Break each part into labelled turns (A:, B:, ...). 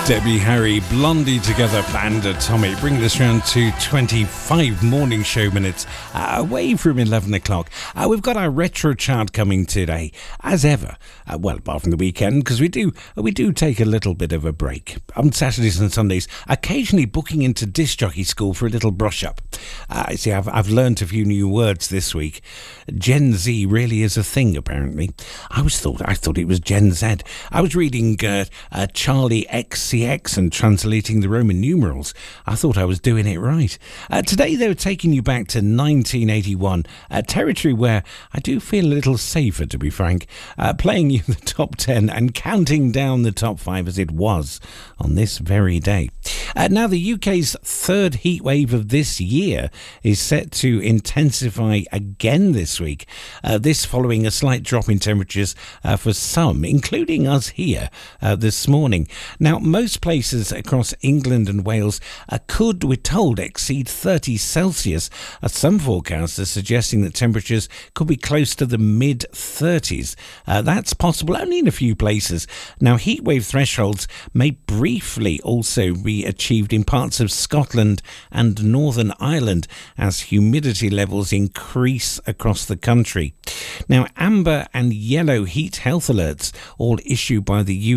A: Debbie Harry, Blondie together, and Atomic, bringing us round to 25 morning show minutes away from 11 o'clock. We've got our retro chart coming today, as ever. Well, apart from the weekend, because we do take a little bit of a break on Saturdays and Sundays, occasionally booking into disc jockey school for a little brush up. See, I've learnt a few new words this week. Gen Z really is a thing, apparently. I thought it was Gen Z. I was reading Charlie XCX and translating the Roman numerals. I thought I was doing it right. Today they were taking you back to 1981, a territory where I do feel a little safer, to be frank, playing you the top 10 and counting down the top 5 as it was on this very day. Now, the UK's third heat wave of this year is set to intensify again this week. This following a slight drop in temperatures for some, including us here this morning. Now, most places across England and Wales could, we're told, exceed 30 Celsius. Some forecasts are suggesting that temperatures could be close to the mid-30s. That's possible only in a few places. Now, heatwave thresholds may briefly also be achieved in parts of Scotland and Northern Ireland as humidity levels increase across the country. Now, amber and yellow heat health alerts, all issued by the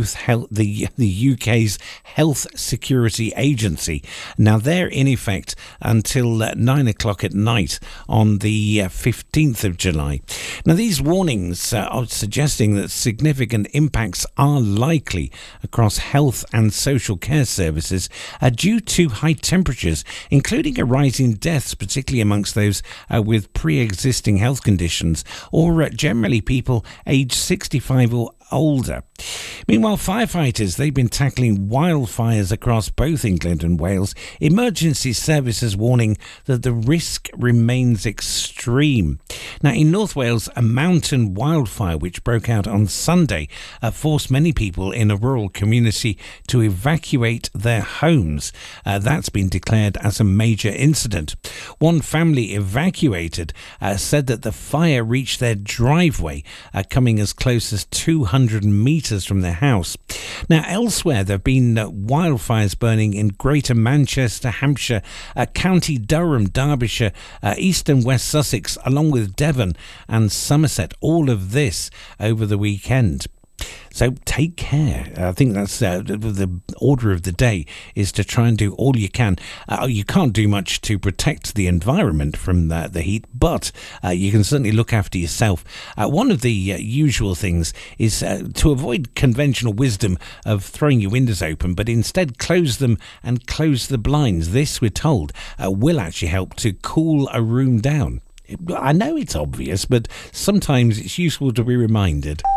A: UK's Health Security Agency. Now, they're in effect until 9 o'clock at night on the 15th of July. Now, these warnings are suggesting that significant impacts are likely across health and social care services due to high temperatures, including a rise in deaths, particularly amongst those with pre-existing health conditions or generally people aged 65 or older. Meanwhile, firefighters, they've been tackling wildfires across both England and Wales. Emergency services warning that the risk remains extreme. Now, in North Wales, a mountain wildfire which broke out on Sunday forced many people in a rural community to evacuate their homes. That's been declared as a major incident. One family evacuated said that the fire reached their driveway, coming as close as 200 metres from their house. Now, elsewhere, there have been wildfires burning in Greater Manchester, Hampshire, County Durham, Derbyshire, East and West Sussex, along with Devon and Somerset. All of this over the weekend. So take care. I think that's the order of the day, is to try and do all you can. You can't do much to protect the environment from the heat, but you can certainly look after yourself. One of the usual things is to avoid conventional wisdom of throwing your windows open, but instead close them and close the blinds. This, we're told, will actually help to cool a room down. I know it's obvious, but sometimes it's useful to be reminded.